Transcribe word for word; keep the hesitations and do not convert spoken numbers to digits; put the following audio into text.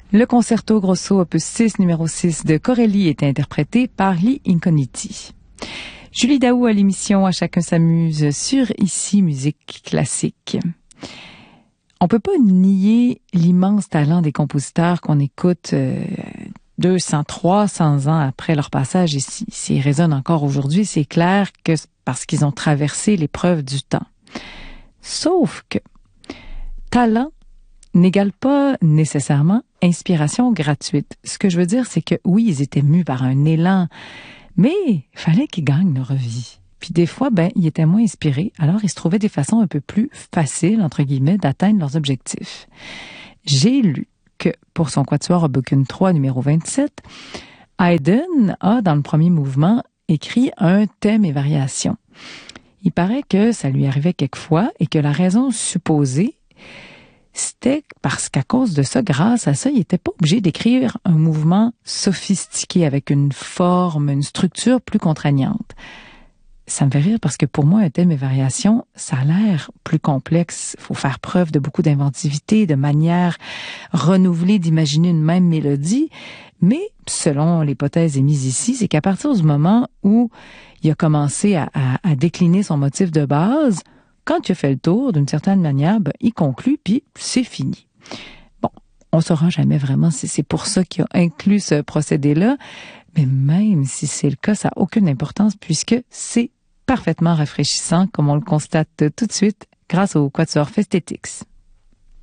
Le concerto grosso opus six numéro six de Corelli est interprété par Lee Incogniti. Julie Daou à l'émission À chacun s'amuse sur Ici Musique Classique. On peut pas nier l'immense talent des compositeurs qu'on écoute euh, deux cents, trois cents ans après leur passage ici. S'ils résonnent encore aujourd'hui, c'est clair que parce qu'ils ont traversé l'épreuve du temps. Sauf que talent n'égale pas nécessairement inspiration gratuite. Ce que je veux dire, c'est que oui, ils étaient mus par un élan, mais il fallait qu'ils gagnent leur vie. Puis des fois, ben, ils étaient moins inspirés, alors ils se trouvaient des façons un peu plus faciles, entre guillemets, d'atteindre leurs objectifs. J'ai lu que pour son quatuor Opus trois numéro vingt-sept, Haydn a, dans le premier mouvement, écrit un thème et variation. Il paraît que ça lui arrivait quelquefois et que la raison supposée, c'était parce qu'à cause de ça, grâce à ça, il n'était pas obligé d'écrire un mouvement sophistiqué avec une forme, une structure plus contraignante. Ça me fait rire parce que pour moi, un thème et variation, ça a l'air plus complexe. Il faut faire preuve de beaucoup d'inventivité, de manière renouvelée d'imaginer une même mélodie. Mais selon l'hypothèse émise ici, c'est qu'à partir du moment où il a commencé à, à, à décliner son motif de base, quand il a fait le tour, d'une certaine manière, ben, il conclut, puis c'est fini. Bon, on ne saura jamais vraiment si c'est pour ça qu'il a inclus ce procédé-là, mais même si c'est le cas, ça n'a aucune importance puisque c'est parfaitement rafraîchissant, comme on le constate tout de suite grâce au Quatuor Festetix.